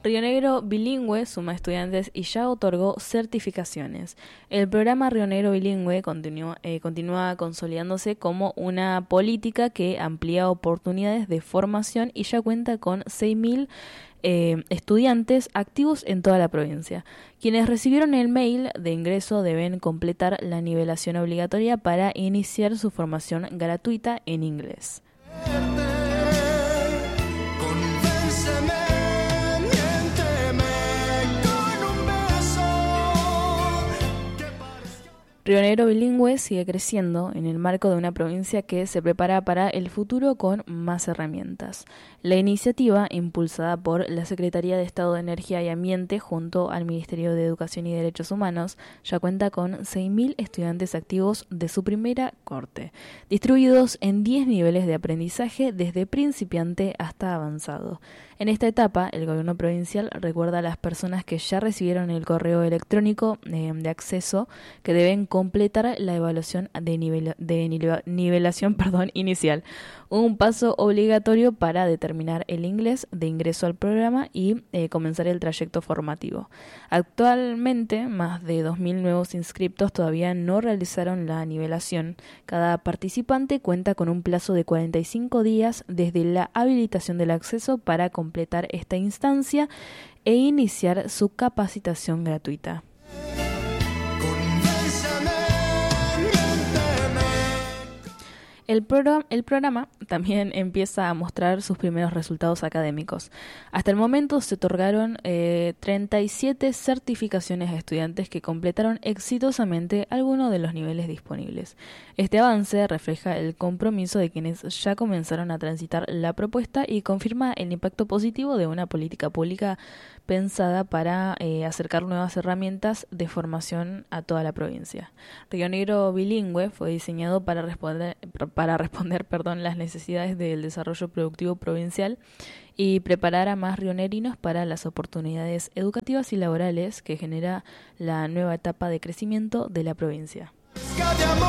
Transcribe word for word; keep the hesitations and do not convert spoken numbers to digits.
Río Negro Bilingüe suma estudiantes y ya otorgó certificaciones. El programa Río Negro Bilingüe continúa, eh, continúa consolidándose como una política que amplía oportunidades de formación y ya cuenta con seis mil eh, estudiantes activos en toda la provincia. Quienes recibieron el mail de ingreso deben completar la nivelación obligatoria para iniciar su formación gratuita en inglés. Río Negro Bilingüe sigue creciendo en el marco de una provincia que se prepara para el futuro con más herramientas. La iniciativa, impulsada por la Secretaría de Estado de Energía y Ambiente junto al Ministerio de Educación y Derechos Humanos, ya cuenta con seis mil estudiantes activos de su primera corte, distribuidos en diez niveles de aprendizaje desde principiante hasta avanzado. En esta etapa, el gobierno provincial recuerda a las personas que ya recibieron el correo electrónico eh, de acceso que deben completar la evaluación de, nivel, de nivel, nivelación perdón, inicial, un paso obligatorio para determinar el inglés de ingreso al programa y eh, comenzar el trayecto formativo. Actualmente, más de dos mil nuevos inscriptos todavía no realizaron la nivelación. Cada participante cuenta con un plazo de cuarenta y cinco días desde la habilitación del acceso para completar esta instancia e iniciar su capacitación gratuita. El, programa, el programa también empieza a mostrar sus primeros resultados académicos. Hasta el momento se otorgaron eh, treinta y siete certificaciones a estudiantes que completaron exitosamente alguno de los niveles disponibles. Este avance refleja el compromiso de quienes ya comenzaron a transitar la propuesta y confirma el impacto positivo de una política pública pensada para eh, acercar nuevas herramientas de formación a toda la provincia. Río Negro Bilingüe fue diseñado para responder para responder perdón, las necesidades del desarrollo productivo provincial y preparar a más rionegrinos para las oportunidades educativas y laborales que genera la nueva etapa de crecimiento de la provincia.